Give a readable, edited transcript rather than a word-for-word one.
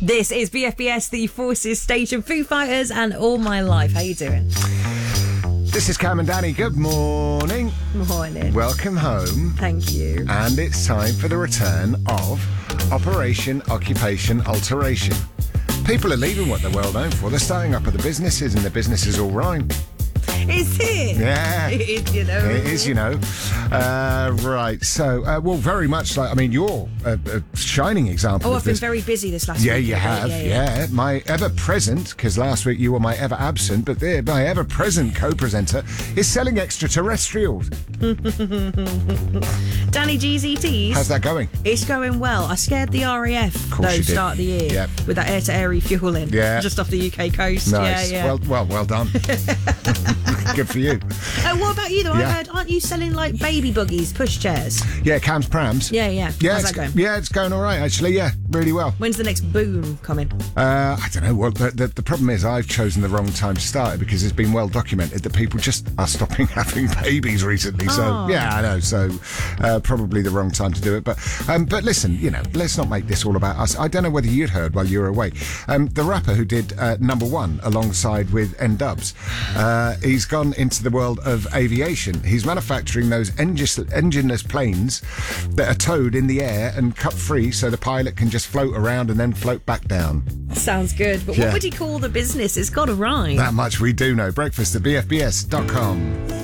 This is BFBS, the Forces Station, Foo Fighters, and All My Life. How you doing? This is Cam and Danny. Good morning. Morning. Welcome home. Thank you. And it's time for the return of Operation Occupation Alteration. People are leaving what they're well known for. They're starting up other businesses, and their businesses all rhyme. Is it? Yeah. It is, you know. It is, you know. Right. So, well, very much like, I mean, you're a shining example of I've been this. very busy this last Yeah, week. you have. Yeah. My ever-present, because last week you were my ever-absent, but my ever-present co-presenter is selling extraterrestrials. Danny GZTs. How's that going? It's going well. I scared the RAF, course though, you did. start of the year. Yep. With that air-to-air refuelling. Yeah. Just off the UK coast. Nice. Yeah. Well done. Good for you. What about you, though? Yeah. I heard, aren't you selling, like, baby buggies, pushchairs? Yeah, Cam's Prams. Yeah. Yeah, How's that going? Yeah, it's going all right, actually. Yeah, really well. When's the next boom coming? I don't know. Well, the problem is I've chosen the wrong time to start it because it's been well documented that people just are stopping having babies recently. So, yeah, I know. So, probably the wrong time to do it. But listen, you know, let's not make this all about us. I don't know whether you'd heard while you were away. The rapper who did Number One alongside with N-Dubs, he's gone into the world of aviation. He's manufacturing those engineless planes that are towed in the air and cut free so the pilot can just float around and then float back down. Sounds good. But Yeah. what would he call the business? It's got to rhyme. That much we do know. Breakfast at bfbs.com.